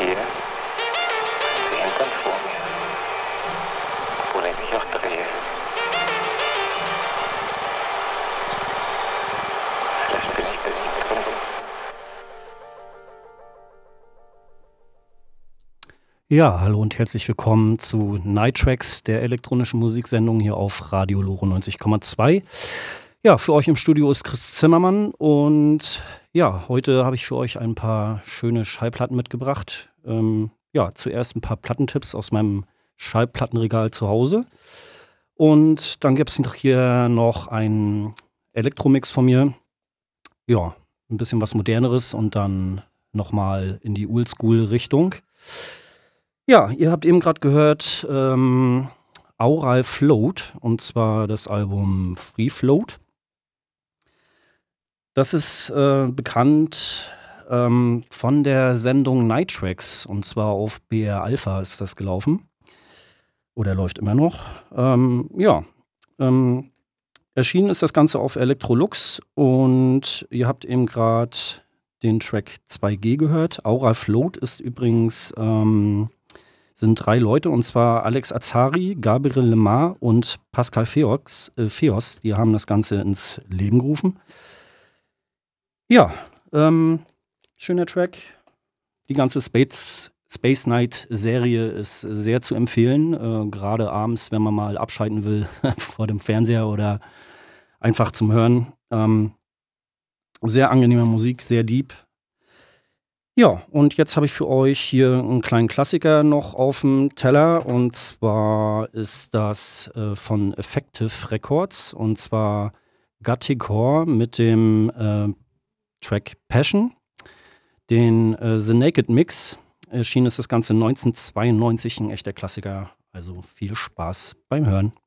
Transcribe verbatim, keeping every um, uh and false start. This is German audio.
gehe, sind sie hinterm vor mir, obwohl ich mich auch drehe. Vielleicht bin ich bei ihnen drin. Ja, hallo und herzlich willkommen zu Night Tracks, der elektronischen Musiksendung hier auf Radio Lore neunzig Komma zwei. Ja, für euch im Studio ist Chris Zimmermann und ja, heute habe ich für euch ein paar schöne Schallplatten mitgebracht. Ähm, ja, zuerst ein paar Plattentipps aus meinem Schallplattenregal zu Hause und dann gibt es hier noch einen Elektromix von mir. Ja, ein bisschen was Moderneres und dann nochmal in die Oldschool-Richtung. Ja, ihr habt eben gerade gehört ähm, Aural Float und zwar das Album Free Float. Das ist äh, bekannt ähm, von der Sendung Night Tracks und zwar auf B R Alpha ist das gelaufen. Oder läuft immer noch. Ähm, ja, ähm, erschienen ist das Ganze auf Electrolux und ihr habt eben gerade den Track zwei G gehört. Aural Float ist übrigens, ähm, sind drei Leute und zwar Alex Azari, Gabriel Lemar und Pascal Feox, äh, Feos. Die haben das Ganze ins Leben gerufen. Ja, ähm, schöner Track. Die ganze Space, Space Night Serie ist sehr zu empfehlen, äh, gerade abends, wenn man mal abschalten will vor dem Fernseher oder einfach zum Hören. Ähm, sehr angenehme Musik, sehr deep. Ja, und jetzt habe ich für euch hier einen kleinen Klassiker noch auf dem Teller und zwar ist das äh, von Effective Records und zwar Gutticore mit dem äh, Track Passion. Den äh, The Naked Mix erschien ist das Ganze neunzehnhundertzweiundneunzig, ein echter Klassiker. Also viel Spaß beim Hören.